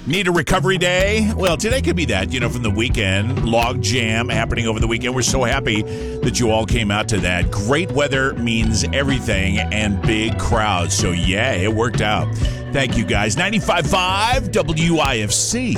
Need a recovery day? Well, today could be that, from the weekend. Log jam happening over the weekend. We're so happy that you all came out to that. Great weather means everything and big crowds. So, yeah, it worked out. Thank you, guys. 95.5 WIFC.